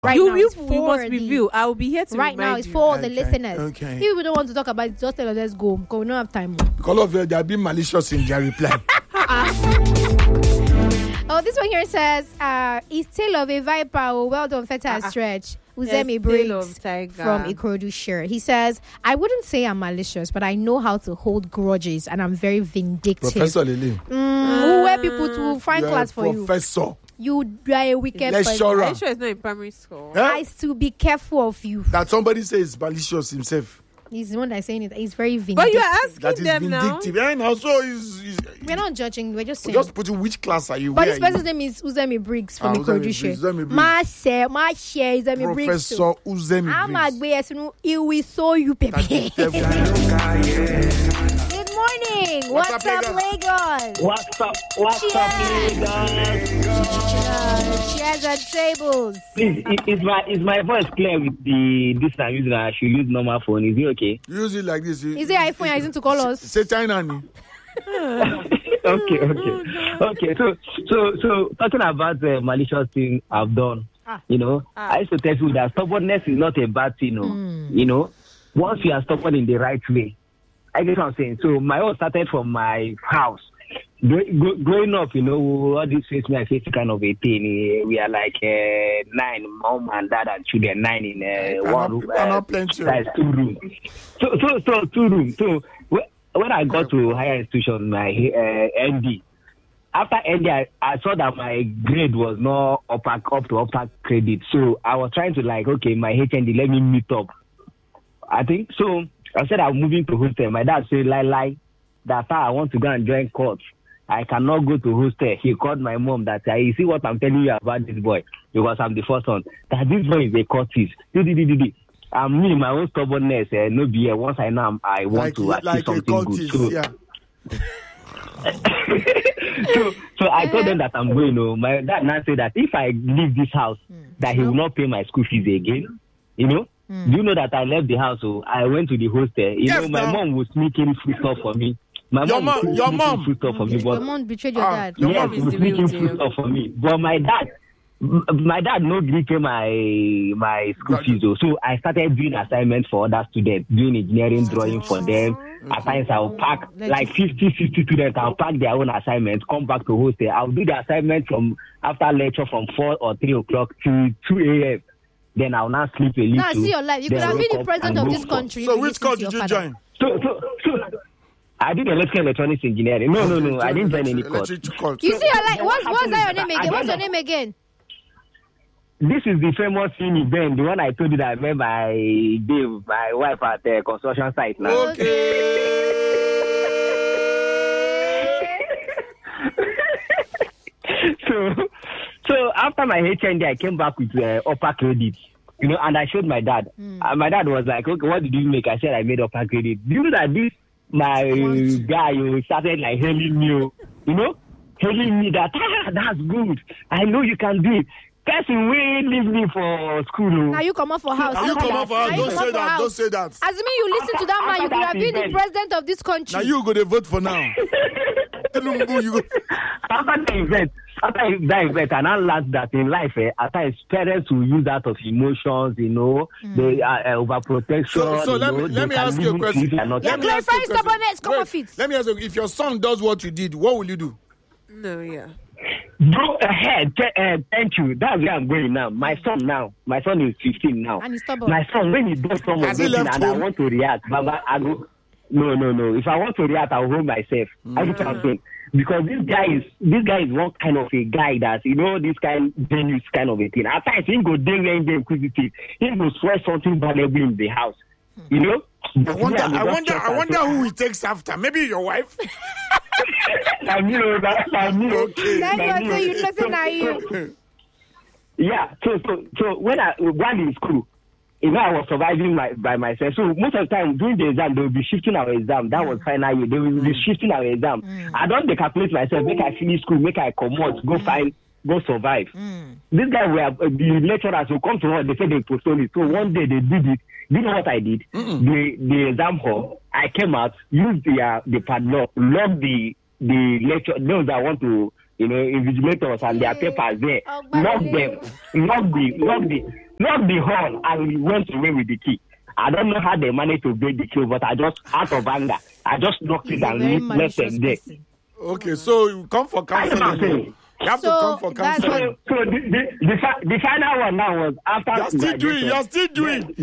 Right You now, you it's we for must the- review. I will be here to Right now, remind it's you. for all the Okay, listeners. okay. If people don't want to talk about it, just tell us, let's go. Because we don't have time. Because of they are being malicious in their reply. Oh, this one here says, it's Tale of a Viper. Oh, well done, Feta Stretch. Uzemi Yes, Briggs Tale of Tiger. from Ikorodu Shirt. He says, I wouldn't say I'm malicious, but I know how to hold grudges and I'm very vindictive. Professor Lily. Who were people to find You are class for you? Professor. You are a wicked person. Lecturer. Are you sure it's not in primary school? Eh? I to be careful of you. That somebody says malicious himself. He's the one that's saying it. He's very vindictive. But you are asking That is them now. vindictive. And also, We're not judging. We're just saying. just putting which class are you? But Where this are you? person's name is Uzemi Briggs from Uzemi Ikorodu Briggs, Shirt. Uzemi Briggs. My share Uzemi Briggs. too. Professor Uzemi I'm a Briggs. gbé you will show you That is baby. devil. Good morning. What's up, Lagos? What's up, Lagos? Chairs and tables. Please, is my voice clear with this I'm using? I should use normal phone. Is it okay? Use it like this. Is it iPhone you're using to call us? Say China. Ni. Okay. So talking about the malicious thing I've done, I used to tell you that stubbornness is not a bad thing. Once you are stubborn in the right way, I get what I'm saying. So my own started from my house. Growing up, all this face me, I face kind of a thing. We are like 9, mom and dad and children, 9 in one room. That's 2 rooms. So 2 rooms. So when I got to higher institution, my ND, after ND, I saw that my grade was not up to upper credit. So I was trying to my HND, let me meet up. I think so. I said I'm moving to hostel. My dad said, lie. That's how I want to go and join court. I cannot go to hostel. He called my mom that you see what I'm telling you about this boy, because I'm the first one. That this boy is a courtist. And me, my own stubbornness, no be once I know I want to achieve something good. So I told them that I'm going. My dad now said that if I leave this house, that he will not pay my school fees again. Do you know that I left the house? So I went to the hostel. My mom was sneaking food stuff for me. Your mom betrayed your dad. Your mom is the real deal. Stuff for me. But my dad no really pay my school fees. So I started doing assignments for other students, doing engineering drawing for them. At times I'll pack like 50 students. I'll pack their own assignments, come back to hostel. I'll do the assignment from after lecture from 4 or 3 o'clock to 2 a.m. Then I'll now sleep a little. Now see your life. You could have been the president of this country. So which course did you join? So I did electronics engineering. No. I didn't join any course. You see your life. What's that your name again? What's your name again? This is the famous thing event, the one I told you that I met my wife at the construction site now. Okay. So after my HND, I came back with upper credit, and I showed my dad. My dad was like, okay, what did you make? I said I made upper credit. Do you know that my guy started hailing me, hailing me that, that's good. I know you can do it. Person will leave me for school. Now you come up for house. You come up for house. Don't say that. As me, you listen to that man, you could have been the president of this country. Now you go to vote for now. After that event, and I learned that in life, at times parents will use that of emotions, the overprotection. So let me ask you a question. You're glorifying stubbornness. Come off it. Let me ask you, if your son does what you did, what will you do? No, yeah. Go ahead. Thank you. That's where I'm going now. My son is 15 now. And he's stubborn. My son, when he does something and I want to react, Baba, I go, no. If I want to react, I'll hold myself. I do something. Because this guy is one kind of a guy that, this kind of a thing. At times, he go there and inquisitive. He will swear something valuable in the house. I wonder who he takes after. Maybe your wife? I knew. Okay. You listen at you. Yeah. So while in school, I was surviving by myself. So most of the time during the exam, they will be shifting our exam. That was final year. They will be shifting our exam. I don't calculate myself. Make I finish school. Make I come out. Go survive. This guy, the lecturers will come to us. They say they postponed it. So one day they did it. Do you know what I did? The exam hall. I came out, used the padlock, locked the lecture. Those that want to, invigilators and their papers there. Lock them. knocked the horn, and we went away with the key. I don't know how they managed to break the key, but I just, out of anger, I just knocked it and left them there. Okay, so you come for counseling. You have to come for counseling. So the final one now was after. You're still doing.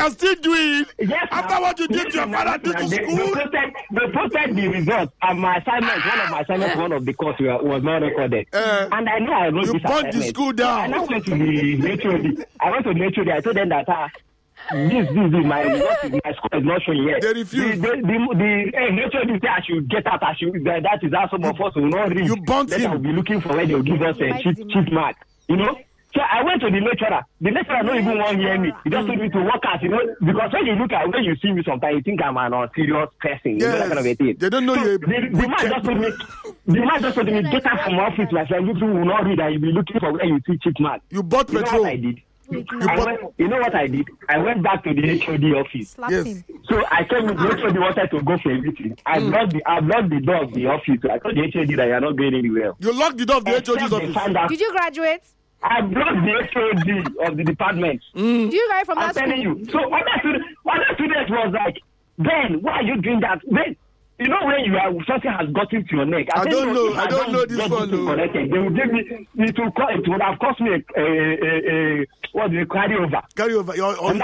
Yes, after what you did to your father did to school. They posted the results, and my assignment, one of the course was not recorded. And I know I wrote this assignment. You burnt the school down. And I went to the HOD. I told them that this my score is not showing yet. They refused. The HOD said I should get out. That is how some of us will not read. You burnt him. Will be looking for where they will give us a cheap mark. You know. So I went to the lecturer. The lecturer don't even want to hear me. He just told me to work out, because when you see me sometimes, you think I'm an unserious person. Yes. That kind of a thing. They don't know you. The man just told me, get out from office, my friend. You will not read, and you'll be looking for where you see cheap mark. You bought petrol. You know what I did? You know what I did? I went back to the HOD office. Yes. So I told the HOD wanted to go for a meeting. I blocked the door of the office. I told the HOD that you're not going anywhere. You locked the door of the HOD's office. Did you graduate? I blocked the HOD of the department. Do you guys from that school? I'm telling you. So other students was like, Ben, why are you doing that? Ben, you know when something has gotten to your neck. I don't know this one. They will give me. It would have cost me a what do you carry over? Carry over.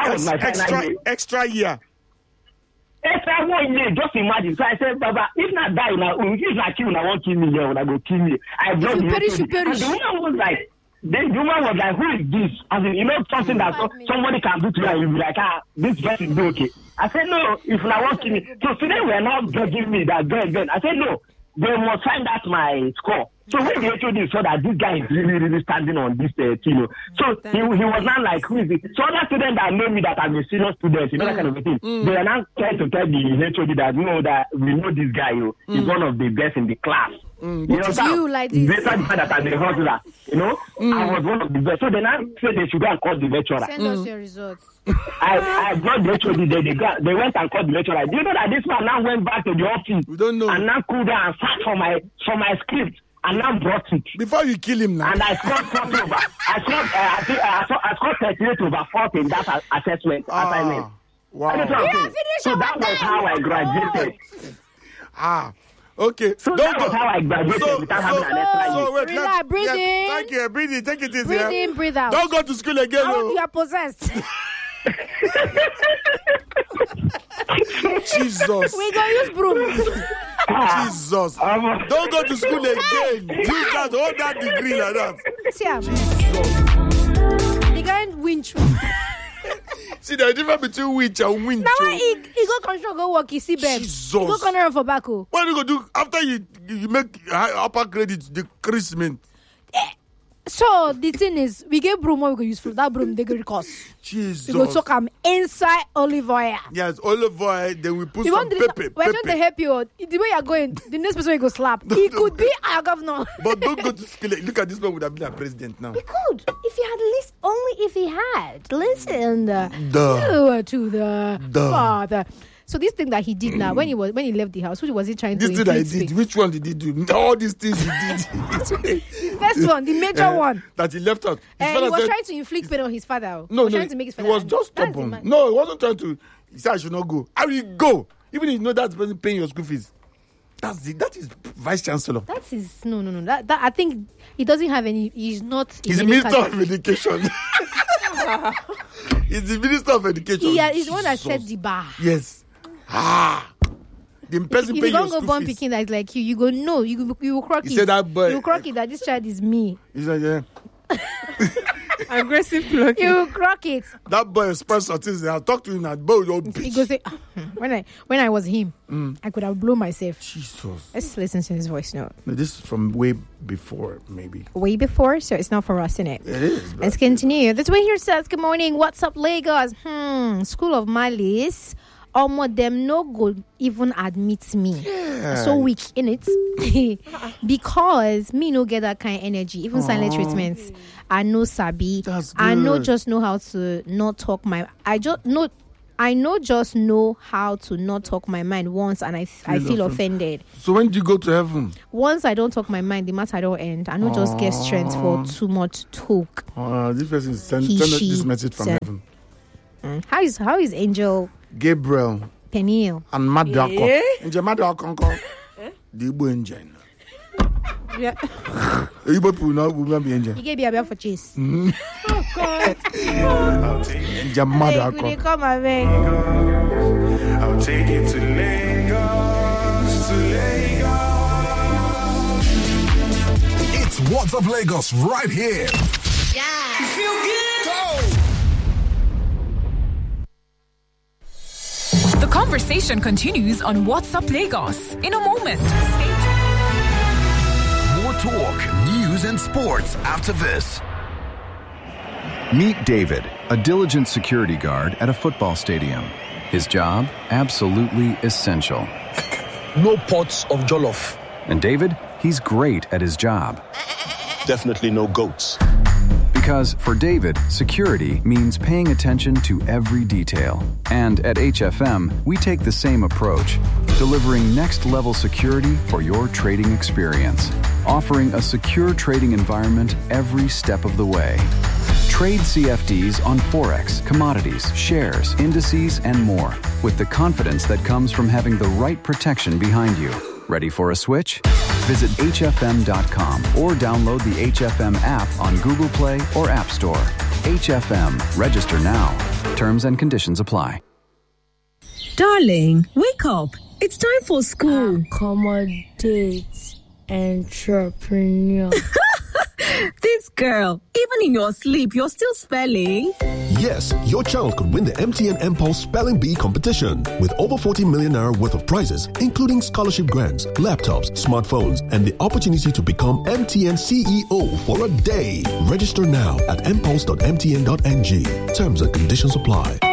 Extra year. Extra 1 year, just imagine. So I said, Baba, if not die now, if not kill, I won't kill me here, I go kill me. I blocked the HOD. And the woman was like, who is this? As in, something that somebody can do to you, and you'll be like, this person do okay. I said, no, if I want to kill me. So today we are not judging me that Ben. I said, no, they must find out my score. So when the HOD saw that this guy is really standing on this team, so he was not like, who is it? So other students that know me that I'm a serious student, that kind of a thing, they are now trying to tell the HOD that we know this guy, he's one of the best in the class. You like this? Better that I'm a hustler, I was one of the best. So then I said they should go and call the lecturer. Send us your results. I brought the HOD there. They went and called the lecturer. Do you know that this man now went back to the office? We don't know. And now cooled down and sat for my script. And now brought it. Before you kill him now. And I scored 40 over. I scored 38 over 40 in that assignment. Wow. So that was how I graduated. Okay. So that was how I graduated without having an extra year. Relax, breathe in. Thank you. Breathe in. Take it easy. Breathe in, breathe out. Don't go to school again. You are possessed. Jesus. We go use broom. Jesus. Don't go to school again. Use that, hold that degree like that. The guy winch. See, the difference between winch and winch. Now when he go control, go work, he see Ben. Jesus. He go corner for Baku. What are you going to do after you make upper credit decreasement? So the thing is, we get broom, we go use for that broom, they go cost. Jesus. We go soak inside olive oil. Yes, olive oil, then we put some pepper. We're trying to help you. The way you're going, the next person will go slap. He could be our governor. But don't go to school. Look at this man would have been a president now. He could. If he had listened, only if he had listened to the father. So this thing that he did now, when he left the house, which was he trying to do? This thing that he did, which one did he do? All these things he did. First one, the major one. That he left out. He was trying to inflict pain on his father. Trying to make his father. He was just stubborn. No, he wasn't trying to. He said I should not go. I will go. Even if you know that person paying your school fees. That is vice chancellor. That is no. That I think he doesn't have any. He's not. He's the minister of education. He's the minister of education. He's the one that set the bar. Yes. The person if paying you your don't go born picking that's like you go no, you will crock it. He said that boy. You will crock it that this child is me. He's like, yeah. Aggressive clock. You will crock it. That boy is person autism. I'll talk to him that boy. He goes say, when I was him, I could have blown myself. Jesus. Let's listen to his voice note. No, this is from way before, maybe. Way before, so it's not for us, innit? It is. Let's continue. This way here says, good morning. What's up, Lagos? School of Malice. Them no go even admit me. Yeah. So weak in it because me no get that kind of energy. Even silent treatments, I know sabi. I know just know how to not talk my. I just know I just know how to not talk my mind once, and I feel offended. So when do you go to heaven? Once I don't talk my mind, the matter don't end. I don't just get strength for too much talk. This person send this message from heaven. How is Angel Gabriel Peniel and Madako? Angel Madako, the Igbo Angel. Yeah. Igbo people now will not be Angel. He gave me a for chase. Oh God. Angel Madako. Hey, come away. I'll take it to Lagos, It's What's Up Lagos right here. Yeah. You feel good? Go! The conversation continues on What's Up Lagos in a moment. Stay tuned. More talk, news, and sports after this. Meet David, a diligent security guard at a football stadium. His job, absolutely essential. No pots of jollof. And David, he's great at his job. Definitely no goats. Because for David, security means paying attention to every detail. And at HFM, we take the same approach, delivering next-level security for your trading experience, offering a secure trading environment every step of the way. Trade CFDs on Forex, commodities, shares, indices, and more, with the confidence that comes from having the right protection behind you. Ready for a switch? Visit HFM.com or download the HFM app on Google Play or App Store. HFM. Register now. Terms and conditions apply. Darling, wake up. It's time for school. Accommodate entrepreneur. This girl, even in your sleep, you're still spelling. Yes, your child could win the MTN Impulse Spelling Bee competition with over 40 million naira worth of prizes, including scholarship grants, laptops, smartphones, and the opportunity to become MTN CEO for a day. Register now at impulse.mtn.ng. Terms and conditions apply.